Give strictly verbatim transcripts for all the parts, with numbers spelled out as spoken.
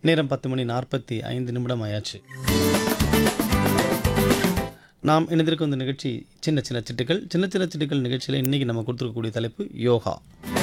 நேரம் பத்து மணி நாற்பத்தி ஐந்து நிமிடம் ஆயாச்சு. நாம் இணைந்திருக்கும் இந்த நிகழ்ச்சி சின்ன சின்ன சிட்டுக்கள். சின்ன சின்ன சிட்டுக்கள் நிகழ்ச்சியில் இன்றைக்கி நம்ம கொடுத்துருக்கக்கூடிய தலைப்பு யோகா.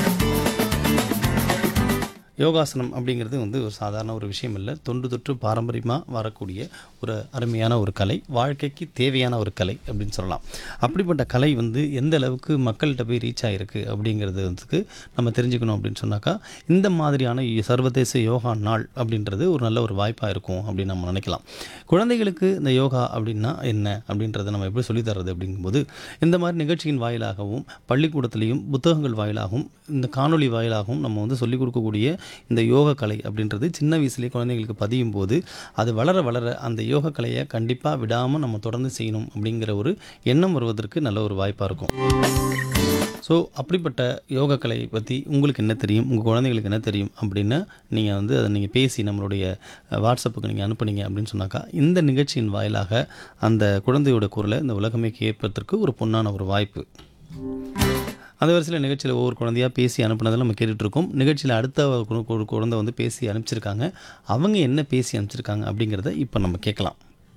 யோகாசனம் அப்படிங்கிறது வந்து ஒரு சாதாரண ஒரு விஷயம் இல்லை. தொன்று தொற்று பாரம்பரியமாக வரக்கூடிய ஒரு அருமையான ஒரு கலை, வாழ்க்கைக்கு தேவையான ஒரு கலை அப்படின்னு சொல்லலாம். அப்படிப்பட்ட கலை வந்து எந்த அளவுக்கு மக்கள்கிட்ட போய் ரீச் ஆகிருக்கு அப்படிங்கிறது வந்து நம்ம தெரிஞ்சுக்கணும் அப்படின்னு சொன்னாக்கா, இந்த மாதிரியான சர்வதேச யோகா நாள் அப்படின்றது ஒரு நல்ல ஒரு வாய்ப்பாக இருக்கும் அப்படின்னு நம்ம நினைக்கலாம். குழந்தைகளுக்கு இந்த யோகா அப்படின்னா என்ன அப்படின்றத நம்ம எப்படி சொல்லித்தர்றது அப்படிங்கும்போது, இந்த மாதிரி நிகழ்ச்சியின் வாயிலாகவும் பள்ளிக்கூடத்துலேயும் புத்தகங்கள் வாயிலாகவும் இந்த காணொலி வாயிலாகவும் நம்ம வந்து சொல்லிக் கொடுக்கக்கூடிய இந்த யோக கலை அப்படின்றது சின்ன வயசுலேயே குழந்தைங்களுக்கு பதியும் போது அது வளர வளர அந்த யோக கலையை கண்டிப்பாக விடாமல் நம்ம தொடர்ந்து செய்யணும் அப்படிங்கிற ஒரு எண்ணம் வருவதற்கு நல்ல ஒரு வாய்ப்பாக இருக்கும். ஸோ அப்படிப்பட்ட யோக கலை பற்றி உங்களுக்கு என்ன தெரியும், உங்கள் குழந்தைங்களுக்கு என்ன தெரியும் அப்படின்னு நீங்கள் வந்து அதை நீங்கள் பேசி நம்மளுடைய வாட்ஸ்அப்புக்கு நீங்கள் அனுப்புனீங்க அப்படின்னு சொன்னாக்கா, இந்த நிகழ்ச்சியின் வாயிலாக அந்த குழந்தையோட குரலை இந்த உலகமே கேட்பதற்கு ஒரு பொன்னான ஒரு வாய்ப்பு. அந்த வரிசையில் நிகழ்ச்சியில் ஒவ்வொரு குழந்தையாக பேசி அனுப்புனதில் நம்ம கேட்டுட்ருக்கோம். நிகழ்ச்சியில் அடுத்த ஒரு குழந்தை வந்து பேசி அனுப்பிச்சிருக்காங்க. அவங்க என்ன பேசி அனுப்பிச்சிருக்காங்க அப்படிங்கிறத இப்போ நம்ம கேட்கலாம்.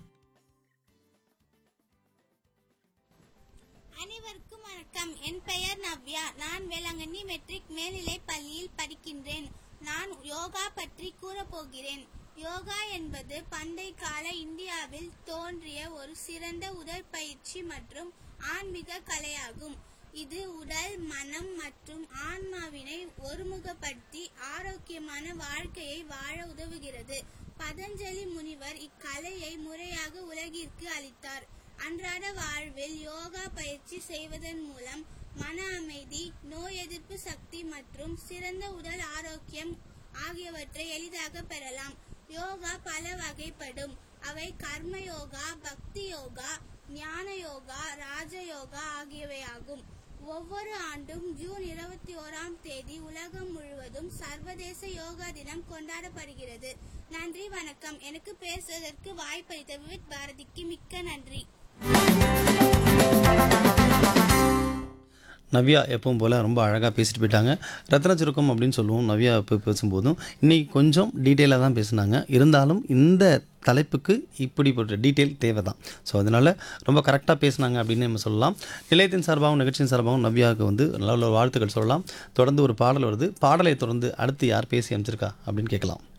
அனைவருக்கும் வணக்கம். என் பெயர் நவ்யா. நான் வேளாங்கண்ணி மெட்ரிக் மேல்நிலை பள்ளியில் படிக்கின்றேன். நான் யோகா பற்றி கூறப்போகிறேன். யோகா என்பது பண்டை கால இந்தியாவில் தோன்றிய ஒரு சிறந்த உடற்பயிற்சி மற்றும் ஆன்மீக கலையாகும். இது உடல், மனம் மற்றும் ஆன்மாவினை ஒருமுகப்படுத்தி ஆரோக்கியமான வாழ்க்கையை வாழ உதவுகிறது. பதஞ்சலி முனிவர் இக்கலையை முறையாக உலகிற்கு அளித்தார். அன்றாட வாழ்வில் யோகா பயிற்சி செய்வதன் மூலம் மன அமைதி, நோய் எதிர்ப்பு சக்தி மற்றும் சிறந்த உடல் ஆரோக்கியம் ஆகியவற்றை எளிதாக பெறலாம். யோகா பல வகைப்படும். அவை கர்ம யோகா, பக்தி யோகா, ஞான யோகா, ராஜயோகா ஆகியவையாகும். ஒவ்வொரு ஆண்டும் ஜூன் இருபத்தி ஓராம் தேதி உலகம் முழுவதும் சர்வதேச யோகா தினம் கொண்டாடப்படுகிறது. நன்றி, வணக்கம். எனக்கு பேசுவதற்கு வாய்ப்பளித்த விவித் பாரதிக்கு மிக்க நன்றி. நவ்யா எப்பவும் போல் ரொம்ப அழகாக பேசிட்டு போயிட்டாங்க. ரத்ன சுருக்கம் அப்படின்னு சொல்லுவோம் நவ்யா இப்போ பேசும்போதும். இன்றைக்கி கொஞ்சம் டீட்டெயிலாக தான் பேசுனாங்க. இருந்தாலும் இந்த தலைப்புக்கு இப்படிப்பட்ட டீட்டெயில் தேவை தான். ஸோ அதனால் ரொம்ப கரெக்டாக பேசுனாங்க அப்படின்னு நம்ம சொல்லலாம். நிலையத்தின் சார்பாகவும் நிகழ்ச்சியின் சார்பாகவும் நவ்யாவுக்கு வந்து நல்ல வாழ்த்துக்கள் சொல்லலாம். தொடர்ந்து ஒரு பாடல் வருது. பாடலை தொடர்ந்து அடுத்து யார் பேசி அமைச்சிருக்கா அப்படின்னு கேட்கலாம்.